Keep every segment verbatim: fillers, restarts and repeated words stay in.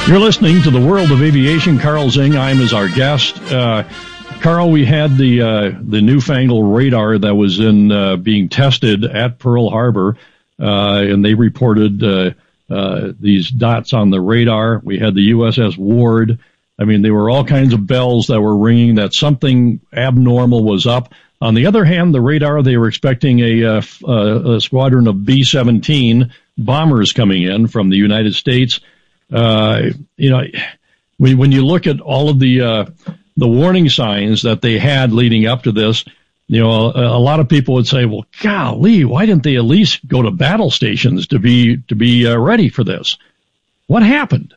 You're listening to the World of Aviation. Carl Zing, I'm as our guest. Uh, Carl, we had the uh, the newfangled radar that was in uh, being tested at Pearl Harbor, uh, and they reported uh, uh, these dots on the radar. We had the U S S Ward. I mean, there were all kinds of bells that were ringing that something abnormal was up. On the other hand, the radar, they were expecting a, uh, a squadron of B seventeen bombers coming in from the United States. Uh, you know, when, when you look at all of the, uh, the warning signs that they had leading up to this, you know, a, a lot of people would say, well, golly, why didn't they at least go to battle stations to be, to be uh, ready for this? What happened?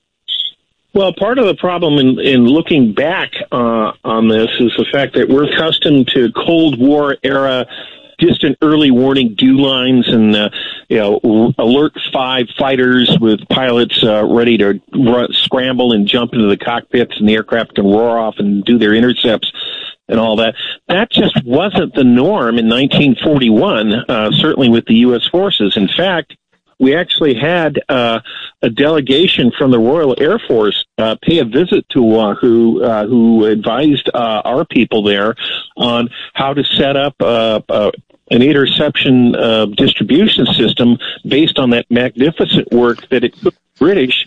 Well, part of the problem in, in looking back uh, on this is the fact that we're accustomed to Cold War era distant early warning dew lines and, uh, you know, alert five fighters with pilots uh, ready to run, scramble and jump into the cockpits, and the aircraft can roar off and do their intercepts and all that. That just wasn't the norm in nineteen forty-one, uh, certainly with the U S forces. In fact, we actually had uh, a delegation from the Royal Air Force uh, pay a visit to Oahu, uh, who advised uh, our people there on how to set up uh, uh, an interception uh, distribution system based on that magnificent work that it took the British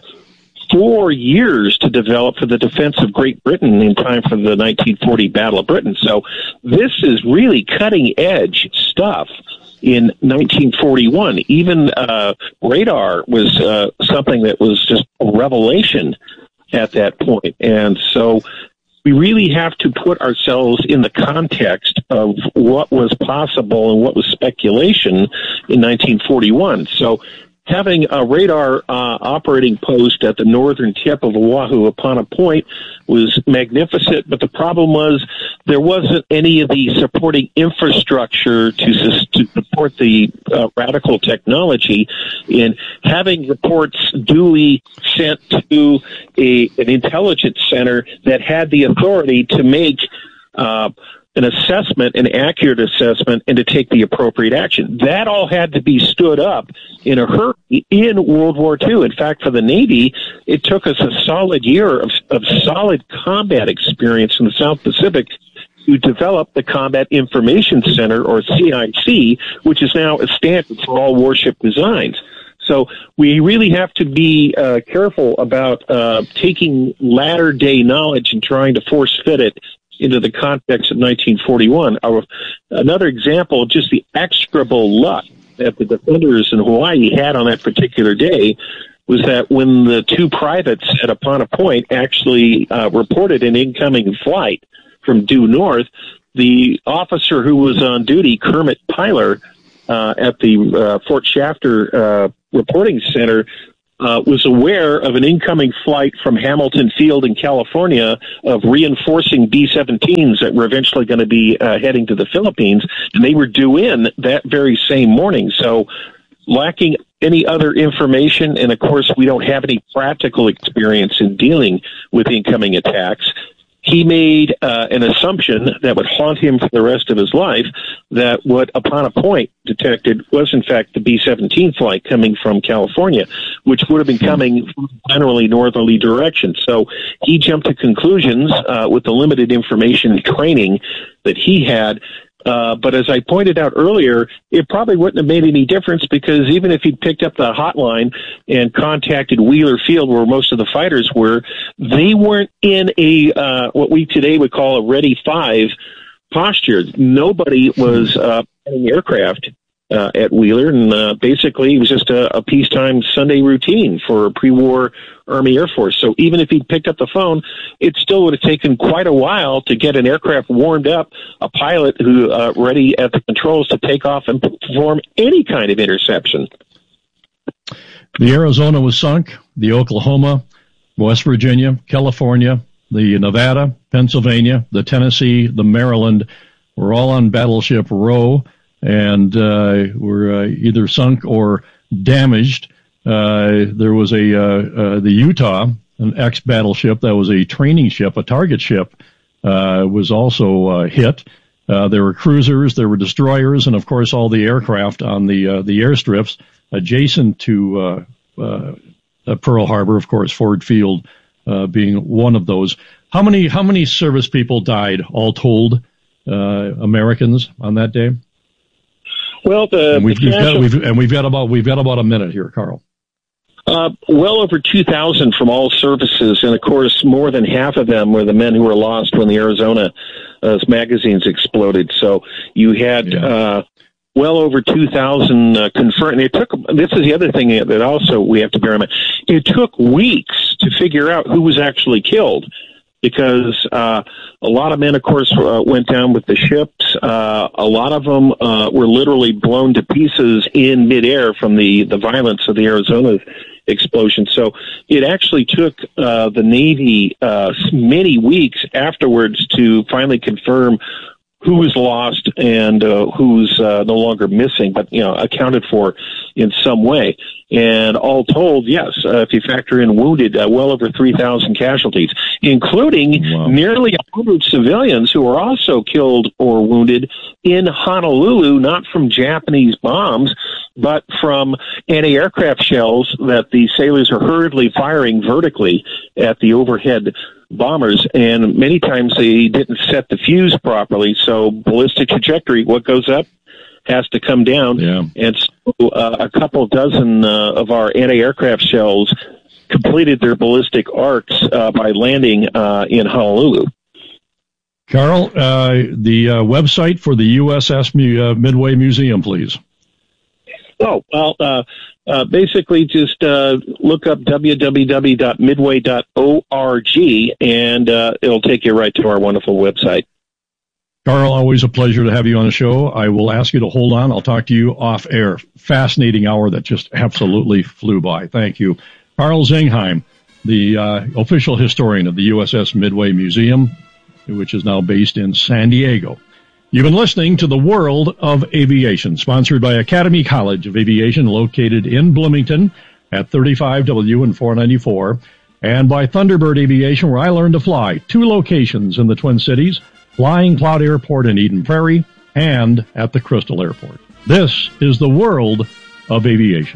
four years to develop for the defense of Great Britain in time for the nineteen forty Battle of Britain. So this is really cutting-edge stuff. In nineteen forty-one, even uh, radar was uh, something that was just a revelation at that point. And so we really have to put ourselves in the context of what was possible and what was speculation in nineteen forty-one. So having a radar uh, operating post at the northern tip of Oahu upon a point was magnificent, but the problem was there wasn't any of the supporting infrastructure to, to support the uh, radical technology. In having reports duly sent to a, an intelligence center that had the authority to make uh, an assessment, an accurate assessment, and to take the appropriate action. That all had to be stood up in a hurry in World War Two. In fact, for the Navy, it took us a solid year of, of solid combat experience in the South Pacific to develop the Combat Information Center, or C I C, which is now a standard for all warship designs. So we really have to be uh, careful about uh, taking latter-day knowledge and trying to force-fit it into the context of nineteen forty-one. Our, another example of just the execrable luck that the defenders in Hawaii had on that particular day was that when the two privates at Upon a Point actually uh, reported an incoming flight from due north, the officer who was on duty, Kermit Pyler, uh, at the uh, Fort Shafter uh, reporting center, Uh, was aware of an incoming flight from Hamilton Field in California of reinforcing B seventeens that were eventually going to be uh, heading to the Philippines, and they were due in that very same morning. So lacking any other information, and of course we don't have any practical experience in dealing with incoming attacks, he made uh, an assumption that would haunt him for the rest of his life, that what Upon a Point detected was, in fact, the B seventeen flight coming from California, which would have been coming from generally northerly direction. So he jumped to conclusions uh, with the limited information and training that he had. Uh, but as I pointed out earlier, it probably wouldn't have made any difference, because even if he'd picked up the hotline and contacted Wheeler Field, where most of the fighters were, they weren't in a uh, what we today would call a Ready Five posture. Nobody was uh, in aircraft uh, at Wheeler, and uh, basically it was just a, a peacetime Sunday routine for pre-war Army Air Force. So even if he'd picked up the phone, it still would have taken quite a while to get an aircraft warmed up, a pilot who uh, ready at the controls to take off and perform any kind of interception. The Arizona was sunk, the Oklahoma, West Virginia, California, the Nevada, Pennsylvania, the Tennessee, the Maryland were all on Battleship Row, and uh, were uh, either sunk or damaged. Uh, there was a, uh, uh, the Utah, an ex-battleship that was a training ship, a target ship, uh, was also uh, hit. Uh, there were cruisers, there were destroyers, and of course all the aircraft on the, uh, the airstrips adjacent to, uh, uh, uh, Pearl Harbor, of course, Ford Field uh, being one of those. How many how many service people died, all told, uh, Americans on that day? Well, the, and we've, the we've got, we've, and we've got about we've got about a minute here, Carl. Uh, well over two thousand from all services, and of course, more than half of them were the men who were lost when the Arizona uh, magazines exploded. So you had yeah. uh, well over two thousand uh, confirmed. It took. This is the other thing that also we have to bear in mind. It took weeks to figure out who was actually killed, because uh, a lot of men, of course, uh, went down with the ships. Uh, a lot of them uh, were literally blown to pieces in midair from the, the violence of the Arizona explosion. So it actually took uh, the Navy uh, many weeks afterwards to finally confirm who was lost and uh, who's uh, no longer missing, but, you know, accounted for in some way. And all told, yes, uh, if you factor in wounded, uh, well over three thousand casualties, including wow. nearly one hundred civilians who were also killed or wounded in Honolulu, not from Japanese bombs, but from anti-aircraft shells that the sailors are hurriedly firing vertically at the overhead bombers. And many times they didn't set the fuse properly, so ballistic trajectory, what goes up has to come down. Yeah. And so uh, a couple dozen uh, of our anti-aircraft shells completed their ballistic arcs uh, by landing uh, in Honolulu. Carl, uh, the uh, website for the U S S Mu- uh, Midway Museum, please. Oh, well, uh, uh, basically just uh, look up w w w dot midway dot org, and uh, it'll take you right to our wonderful website. Carl, always a pleasure to have you on the show. I will ask you to hold on. I'll talk to you off air. Fascinating hour that just absolutely flew by. Thank you. Carl Zingheim, the uh, official historian of the U S S Midway Museum, which is now based in San Diego. You've been listening to The World of Aviation, sponsored by Academy College of Aviation, located in Bloomington at thirty-five W and four ninety-four, and by Thunderbird Aviation, where I learned to fly. Two locations in the Twin Cities, Flying Cloud Airport in Eden Prairie and at the Crystal Airport. This is The World of Aviation.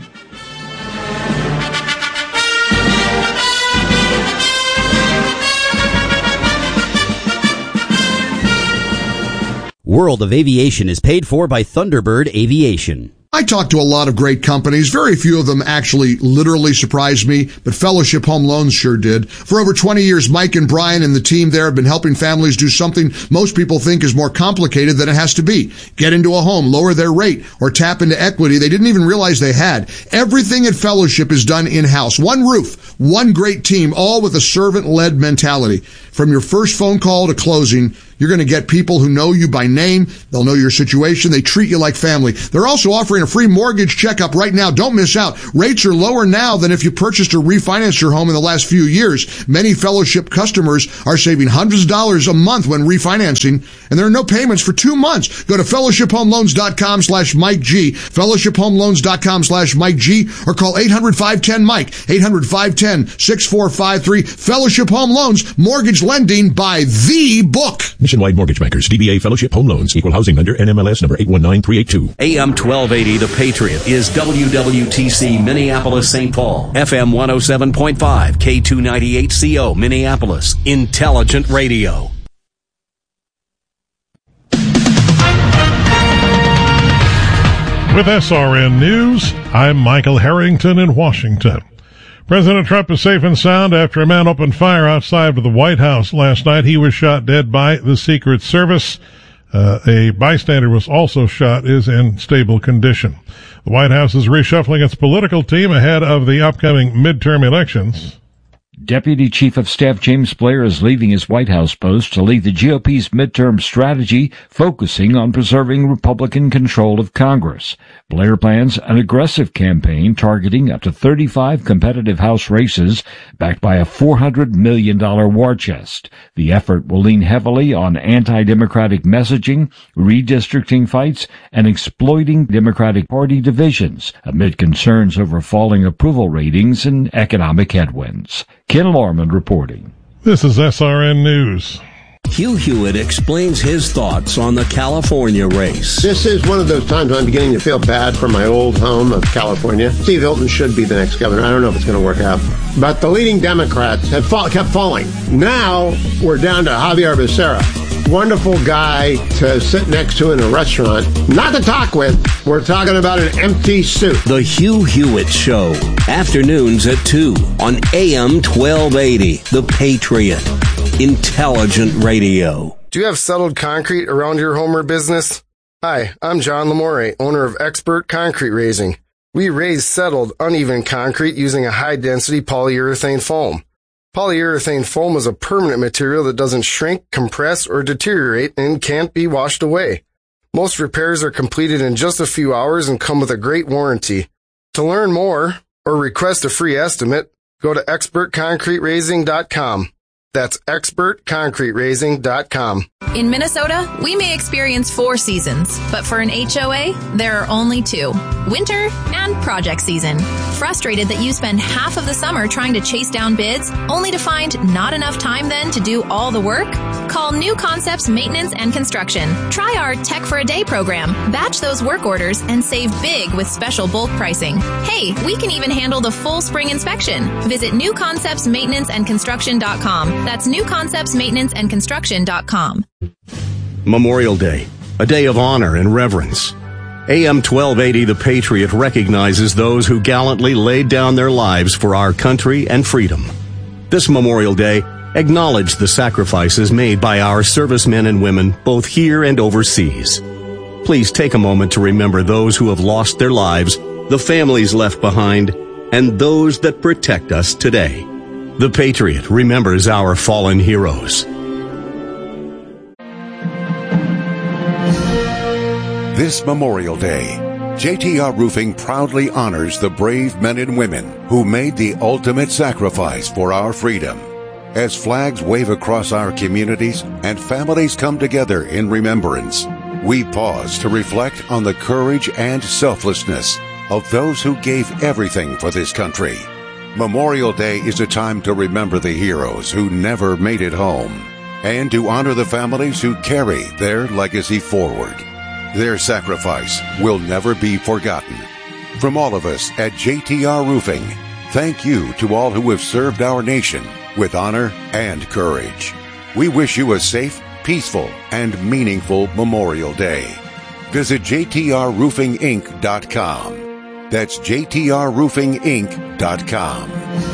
World of Aviation is paid for by Thunderbird Aviation. I talked to a lot of great companies. Very few of them actually literally surprised me, but Fellowship Home Loans sure did. For over twenty years, Mike and Brian and the team there have been helping families do something most people think is more complicated than it has to be. Get into a home, lower their rate, or tap into equity they didn't even realize they had. Everything at Fellowship is done in-house. One roof, one great team, all with a servant-led mentality. From your first phone call to closing, you're going to get people who know you by name. They'll know your situation. They treat you like family. They're also offering a free mortgage checkup right now. Don't miss out. Rates are lower now than if you purchased or refinanced your home in the last few years. Many Fellowship customers are saving hundreds of dollars a month when refinancing, and there are no payments for two months. Go to fellowship home loans dot com slash Mike G, fellowship home loans dot com slash Mike G, or call eight hundred, five one zero, Mike, eight hundred, five one zero, six four five three. Fellowship Home Loans, mortgage lending by the book. Nationwide Mortgage Bankers, D B A Fellowship Home Loans, Equal Housing Lender, N M L S number eight one nine three eight two. A M twelve eighty, The Patriot, is W W T C Minneapolis, Saint Paul. F M one oh seven point five, K two ninety-eight C O Minneapolis. Intelligent Radio. With S R N News, I'm Michael Harrington in Washington. President Trump is safe and sound after a man opened fire outside of the White House last night. He was shot dead by the Secret Service. Uh, a bystander was also shot, is in stable condition. The White House is reshuffling its political team ahead of the upcoming midterm elections. Deputy Chief of Staff James Blair is leaving his White House post to lead the G O P's midterm strategy, focusing on preserving Republican control of Congress. Blair plans an aggressive campaign targeting up to thirty-five competitive House races, backed by a four hundred million dollars war chest. The effort will lean heavily on anti-democratic messaging, redistricting fights, and exploiting Democratic Party divisions, amid concerns over falling approval ratings and economic headwinds. Ken Lorman reporting. This is S R N News. Hugh Hewitt explains his thoughts on the California race. This is one of those times when I'm beginning to feel bad for my old home of California. Steve Hilton should be the next governor. I don't know if it's going to work out. But the leading Democrats have fall, kept falling. Now we're down to Javier Becerra. Wonderful guy to sit next to in a restaurant. Not to talk with. We're talking about an empty suit. The Hugh Hewitt Show. Afternoons at two on A M twelve eighty. The Patriot. Intelligent radio. Do you have settled concrete around your home or business? Hi, I'm John Lamore, owner of Expert Concrete Raising. We raise settled, uneven concrete using a high-density polyurethane foam. Polyurethane foam is a permanent material that doesn't shrink, compress, or deteriorate and can't be washed away. Most repairs are completed in just a few hours and come with a great warranty. To learn more or request a free estimate, go to expert concrete raising dot com. That's expert concrete raising dot com. In Minnesota, we may experience four seasons, but for an H O A, there are only two: winter and project season. Frustrated that you spend half of the summer trying to chase down bids, only to find not enough time then to do all the work? Call New Concepts Maintenance and Construction. Try our Tech for a Day program. Batch those work orders and save big with special bulk pricing. Hey, we can even handle the full spring inspection. Visit new concepts maintenance and construction dot com. That's new concepts maintenance and construction dot com. Memorial Day, a day of honor and reverence. A M twelve eighty The Patriot recognizes those who gallantly laid down their lives for our country and freedom. This Memorial Day, acknowledge the sacrifices made by our servicemen and women both here and overseas. Please take a moment to remember those who have lost their lives, the families left behind, and those that protect us today. The Patriot remembers our fallen heroes. This Memorial Day, J T R Roofing proudly honors the brave men and women who made the ultimate sacrifice for our freedom. As flags wave across our communities and families come together in remembrance, we pause to reflect on the courage and selflessness of those who gave everything for this country. Memorial Day is a time to remember the heroes who never made it home and to honor the families who carry their legacy forward. Their sacrifice will never be forgotten. From all of us at J T R Roofing, thank you to all who have served our nation with honor and courage. We wish you a safe, peaceful, and meaningful Memorial Day. Visit J T R roofing inc dot com. That's J T R roofing inc dot com.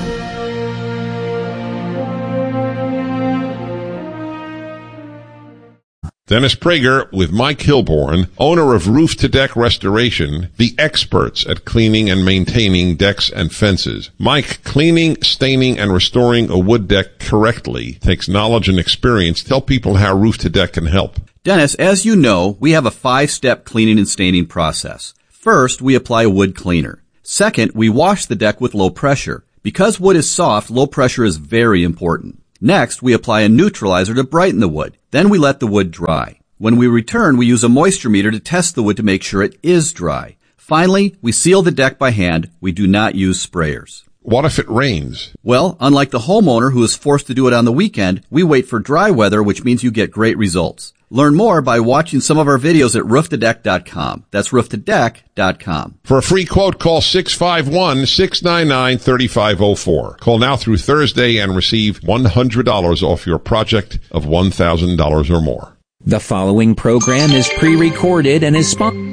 Dennis Prager with Mike Hilborn, owner of Roof to Deck Restoration, the experts at cleaning and maintaining decks and fences. Mike, cleaning, staining, and restoring a wood deck correctly takes knowledge and experience. Tell people how Roof to Deck can help. Dennis, as you know, we have a five-step cleaning and staining process. First, we apply a wood cleaner. Second, we wash the deck with low pressure. Because wood is soft, low pressure is very important. Next, we apply a neutralizer to brighten the wood. Then we let the wood dry. When we return, we use a moisture meter to test the wood to make sure it is dry. Finally, we seal the deck by hand. We do not use sprayers. What if it rains? Well, unlike the homeowner who is forced to do it on the weekend, we wait for dry weather, which means you get great results. Learn more by watching some of our videos at roof to deck dot com. That's roof to deck dot com. For a free quote, call six five one, six nine nine, three five zero four. Call now through Thursday and receive one hundred dollars off your project of one thousand dollars or more. The following program is pre-recorded and is sponsored.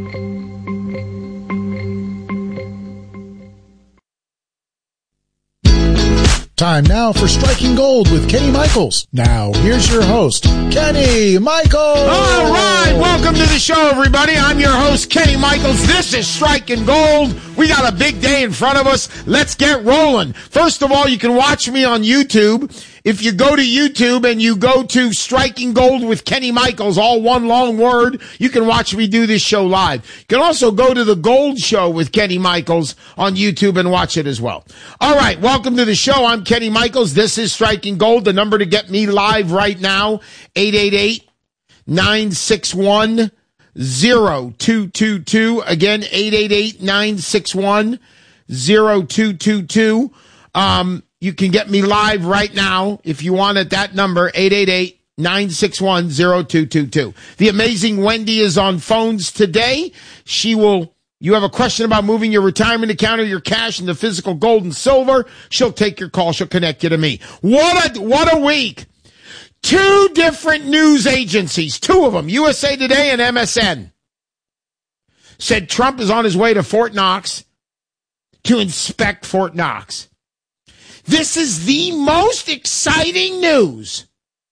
Time now for Striking Gold with Kenny Michaels. Now, here's your host, Kenny Michaels. All right, welcome to the show, everybody. I'm your host, Kenny Michaels. This is Striking Gold. We got a big day in front of us. Let's get rolling. First of all, you can watch me on YouTube. If you go to YouTube and you go to Striking Gold with Kenny Michaels, all one long word, you can watch me do this show live. You can also go to the Gold Show with Kenny Michaels on YouTube and watch it as well. All right, welcome to the show. I'm Kenny Michaels. This is Striking Gold. The number to get me live right now, eight eight eight, nine six one, zero two two two. Again, eight eight eight, nine six one, zero two two two. Um, You can get me live right now if you want at that number, eight eight eight, nine six one, zero two two two. The amazing Wendy is on phones today. She will, you have a question about moving your retirement account or your cash into physical gold and silver, she'll take your call. She'll connect you to me. What a, what a week. Two different news agencies, two of them, U S A Today and M S N, said Trump is on his way to Fort Knox to inspect Fort Knox. This is the most exciting news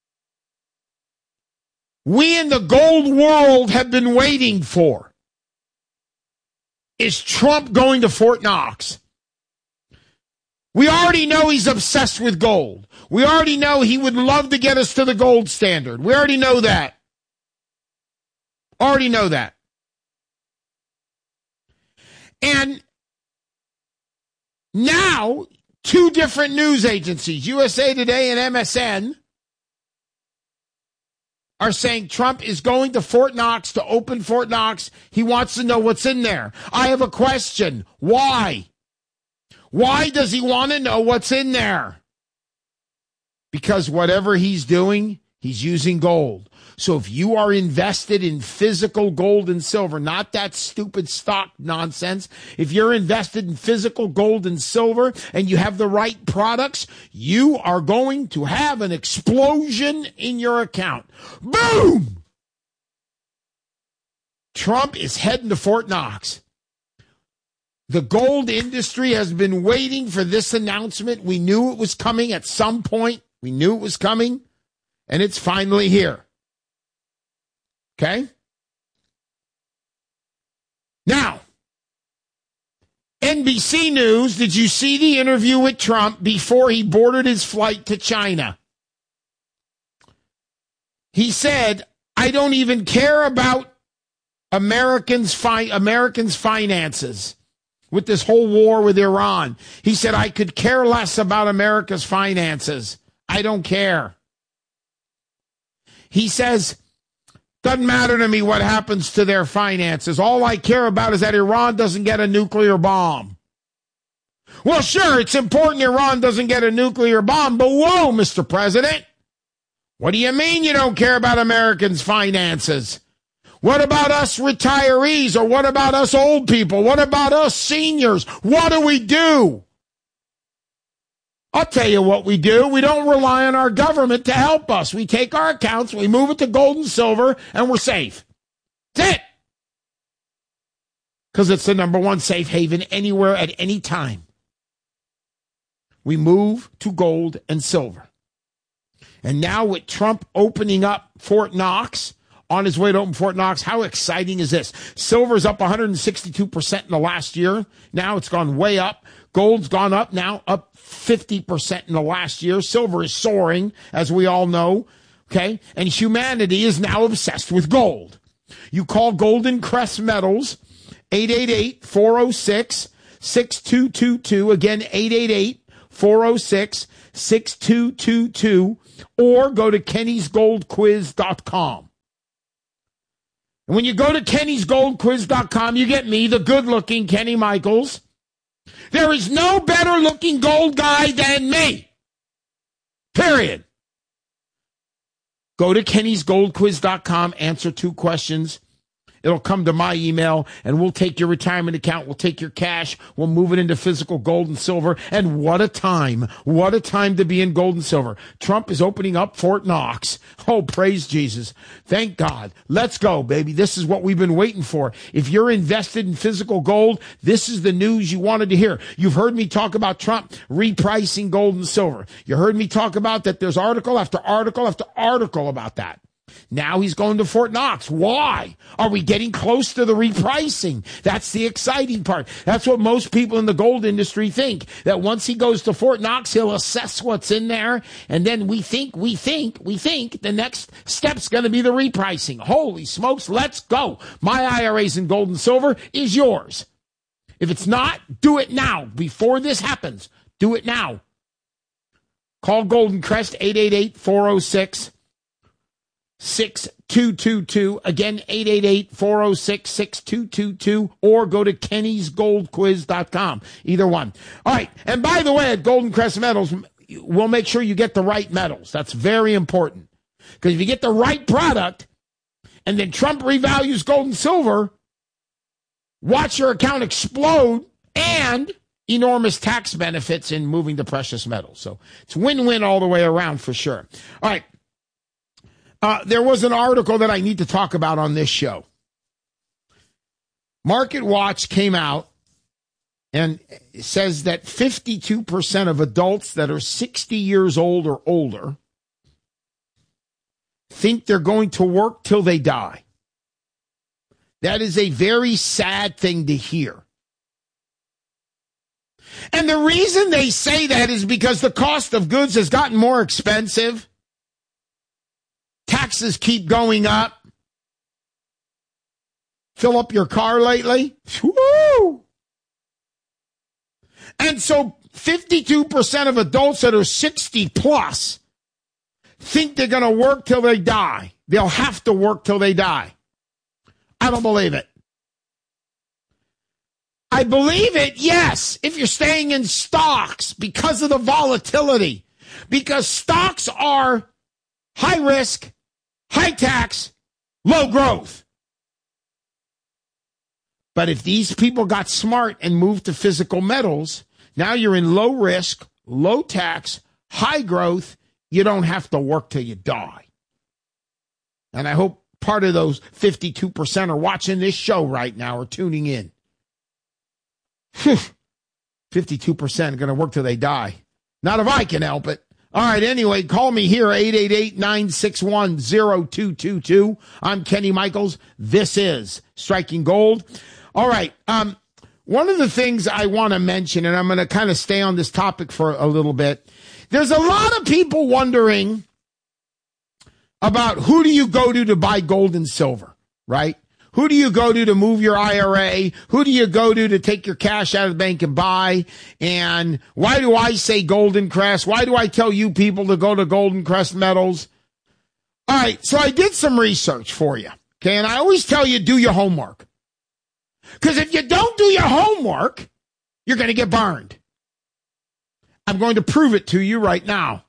we in the gold world have been waiting for. Is Trump going to Fort Knox? We already know he's obsessed with gold. We already know he would love to get us to the gold standard. We already know that. Already know that. And now, two different news agencies, U S A Today and M S N, are saying Trump is going to Fort Knox to open Fort Knox. He wants to know what's in there. I have a question. Why? Why does he want to know what's in there? Because whatever he's doing, he's using gold. So if you are invested in physical gold and silver, not that stupid stock nonsense, if you're invested in physical gold and silver and you have the right products, you are going to have an explosion in your account. Boom! Trump is heading to Fort Knox. The gold industry has been waiting for this announcement. We knew it was coming at some point. We knew it was coming, and it's finally here. Okay? Now, N B C News, did you see the interview with Trump before he boarded his flight to China? He said, I don't even care about Americans' fi- Americans' finances with this whole war with Iran. He said, I could care less about America's finances. I don't care. He says, doesn't matter to me what happens to their finances. All I care about is that Iran doesn't get a nuclear bomb. Well, sure, it's important Iran doesn't get a nuclear bomb, but whoa, Mister President. What do you mean you don't care about Americans' finances? What about us retirees? Or what about us old people? What about us seniors? What do we do? I'll tell you what we do. We don't rely on our government to help us. We take our accounts, we move it to gold and silver, and we're safe. That's it. Because it's the number one safe haven anywhere at any time. We move to gold and silver. And now with Trump opening up Fort Knox, on his way to open Fort Knox, how exciting is this? Silver's up one hundred sixty-two percent in the last year. Now it's gone way up. Gold's gone up now, up fifty percent in the last year. Silver is soaring, as we all know. Okay? And humanity is now obsessed with gold. You call Golden Crest Metals, eight eight eight, four oh six, six two two two. Again, eight eight eight, four oh six, six two two two. Or go to kennys gold quiz dot com. And when you go to kennys gold quiz dot com, you get me, the good-looking Kenny Michaels. There is no better-looking gold guy than me. Period. Go to kennys gold quiz dot com, answer two questions. It'll come to my email, and we'll take your retirement account. We'll take your cash. We'll move it into physical gold and silver. And what a time. What a time to be in gold and silver. Trump is opening up Fort Knox. Oh, praise Jesus. Thank God. Let's go, baby. This is what we've been waiting for. If you're invested in physical gold, this is the news you wanted to hear. You've heard me talk about Trump repricing gold and silver. You heard me talk about that there's article after article after article about that. Now he's going to Fort Knox. Why? Are we getting close to the repricing? That's the exciting part. That's what most people in the gold industry think, that once he goes to Fort Knox, he'll assess what's in there, and then we think, we think, we think the next step's going to be the repricing. Holy smokes, let's go. My I R A's in gold and silver is yours. If it's not, do it now. Before this happens, do it now. Call Golden Crest, eight eight eight, four oh six, six two two two. Again, eight eight eight, four oh six, six two two two, or go to kennys gold quiz dot com. Either one. All right. And by the way, at Golden Crest Metals, we'll make sure you get the right metals. That's very important. Because if you get the right product and then Trump revalues gold and silver, watch your account explode and enormous tax benefits in moving the precious metals. So it's win-win all the way around for sure. All right. Uh, there was an article that I need to talk about on this show. Market Watch came out and says that fifty-two percent of adults that are sixty years old or older think they're going to work till they die. That is a very sad thing to hear. And the reason they say that is because the cost of goods has gotten more expensive. Taxes keep going up. Fill up your car lately? Woo! And so fifty-two percent of adults that are sixty plus think they're going to work till they die. They'll have to work till they die. I don't believe it. I believe it, yes, if you're staying in stocks because of the volatility. Because stocks are high risk, high tax, low growth. But if these people got smart and moved to physical metals, now you're in low risk, low tax, high growth. You don't have to work till you die. And I hope part of those fifty-two percent are watching this show right now or tuning in. fifty-two percent are going to work till they die. Not if I can help it. All right, anyway, call me here, eight eight eight, nine six one, zero two two two. I'm Kenny Michaels. This is Striking Gold. All right, um, one of the things I want to mention, and I'm going to kind of stay on this topic for a little bit. There's a lot of people wondering about who do you go to to buy gold and silver, right? Who do you go to to move your I R A? Who do you go to to take your cash out of the bank and buy? And why do I say Golden Crest? Why do I tell you people to go to Golden Crest Metals? All right, so I did some research for you, okay? And I always tell you, do your homework. Because if you don't do your homework, you're going to get burned. I'm going to prove it to you right now.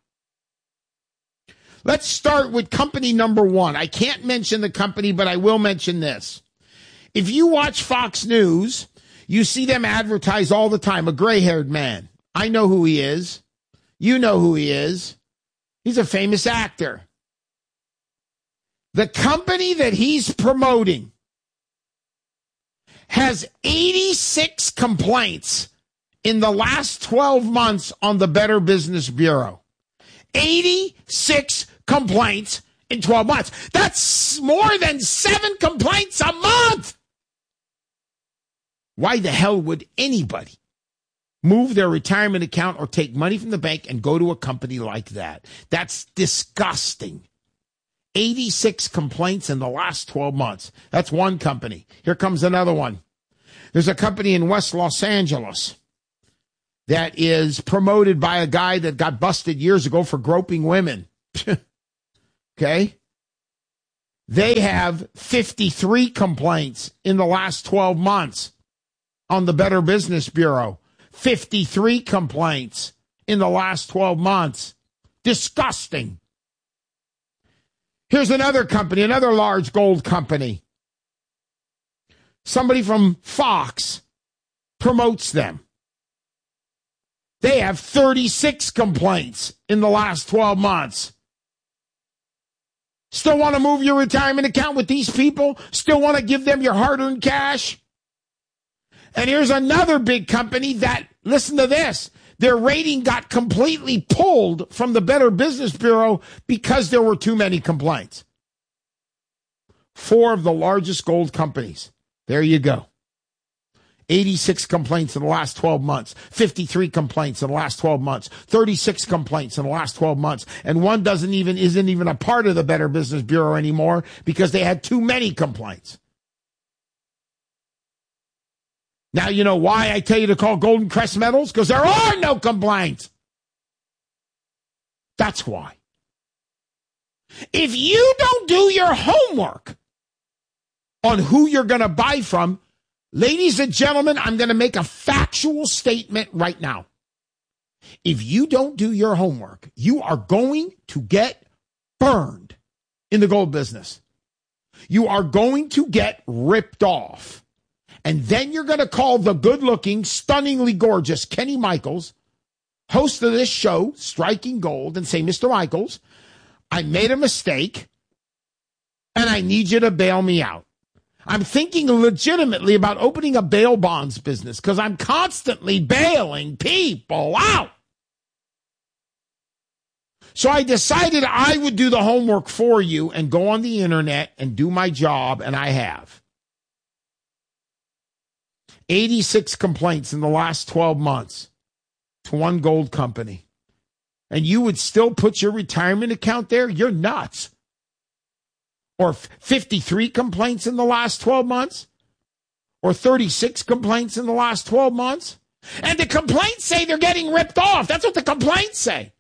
Let's start with company number one. I can't mention the company, but I will mention this. If you watch Fox News, you see them advertise all the time, a gray-haired man. I know who he is. You know who he is. He's a famous actor. The company that he's promoting has eighty-six complaints in the last twelve months on the Better Business Bureau. eighty-six complaints in twelve months. That's more than seven complaints a month. Why the hell would anybody move their retirement account or take money from the bank and go to a company like that? That's disgusting. eighty-six complaints in the last twelve months. That's one company. Here comes another one. There's a company in West Los Angeles that is promoted by a guy that got busted years ago for groping women. Okay? They have fifty-three complaints in the last twelve months on the Better Business Bureau. fifty-three complaints in the last twelve months. Disgusting. Here's another company, another large gold company. Somebody from Fox promotes them. They have thirty-six complaints in the last twelve months. Still want to move your retirement account with these people? Still want to give them your hard-earned cash? And here's another big company that, listen to this, their rating got completely pulled from the Better Business Bureau because there were too many complaints. Four of the largest gold companies. There you go. eighty-six complaints in the last twelve months, fifty-three complaints in the last twelve months, thirty-six complaints in the last twelve months, and one doesn't even isn't even a part of the Better Business Bureau anymore because they had too many complaints. Now you know why I tell you to call Golden Crest Metals? Because there are no complaints. That's why. If you don't do your homework on who you're going to buy from, ladies and gentlemen, I'm going to make a factual statement right now. If you don't do your homework, you are going to get burned. in the gold business. You are going to get ripped off. And then you're going to call the good-looking, stunningly gorgeous Kenny Michaels, host of this show, Striking Gold, and say, Mister Michaels, I made a mistake, and I need you to bail me out. I'm thinking legitimately about opening a bail bonds business because I'm constantly bailing people out. So I decided I would do the homework for you and go on the internet and do my job, and I have. eighty-six complaints in the last twelve months to one gold company. And you would still put your retirement account there? You're nuts. Or fifty-three complaints in the last twelve months? Or thirty-six complaints in the last twelve months? And the complaints say they're getting ripped off. That's what the complaints say.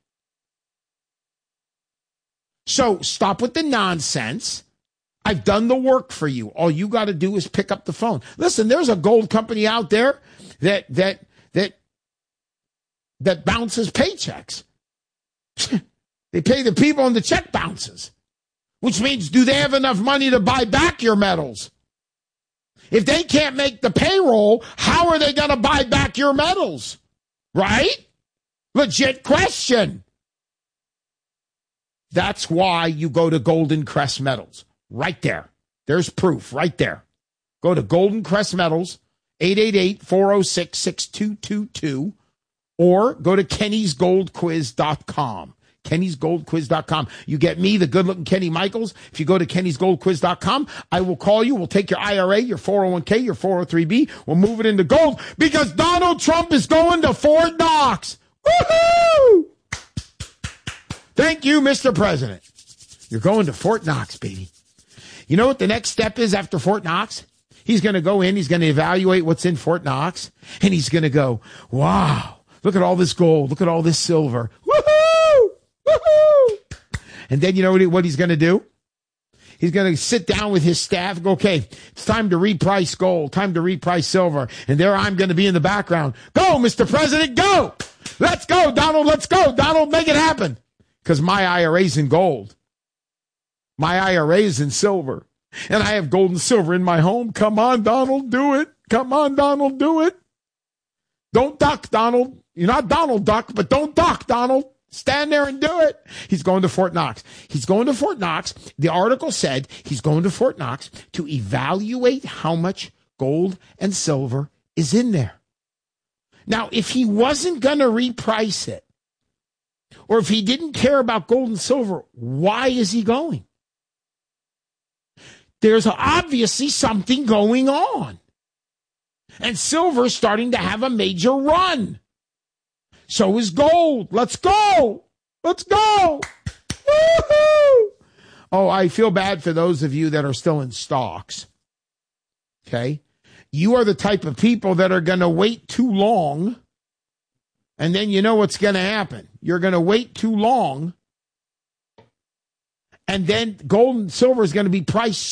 So stop with the nonsense. I've done the work for you. All you got to do is pick up the phone. Listen, there's a gold company out there that that that that bounces paychecks. They pay the people and the check bounces. Which means, do they have enough money to buy back your metals? If they can't make the payroll, how are they going to buy back your metals? Right? Legit question. That's why you go to Golden Crest Metals. Right there. There's proof right there. Go to Golden Crest Metals, eight eight eight, four oh six, six two two two, or go to kennys gold quiz dot com. kennys gold quiz dot com. You get me, the good-looking Kenny Michaels. If you go to kennys gold quiz dot com, I will call you. We'll take your I R A, your four oh one k, your four oh three b. We'll move it into gold because Donald Trump is going to Fort Knox. Woohoo! Thank you, Mister President. You're going to Fort Knox, baby. You know what the next step is after Fort Knox? He's going to go in, he's going to evaluate what's in Fort Knox, and he's going to go, wow, look at all this gold, look at all this silver. Woohoo! Woohoo! And then you know what he's going to do? He's going to sit down with his staff and go, okay, it's time to reprice gold, time to reprice silver. And there I'm going to be in the background. Go, Mister President, go! Let's go, Donald, let's go. Donald, make it happen. Because my I R A's in gold. My I R A is in silver. And I have gold and silver in my home. Come on, Donald, do it. Come on, Donald, do it. Don't duck, Donald. You're not Donald Duck, but don't duck, Donald. Stand there and do it. He's going to Fort Knox. He's going to Fort Knox. The article said he's going to Fort Knox to evaluate how much gold and silver is in there. Now, if he wasn't going to reprice it, or if he didn't care about gold and silver, why is he going? There's obviously something going on. And silver's starting to have a major run. So is gold. Let's go. Let's go. Woo-hoo! Oh, I feel bad for those of you that are still in stocks. Okay? You are the type of people that are going to wait too long. And then you know what's going to happen. You're going to wait too long. And then gold and silver is going to be priced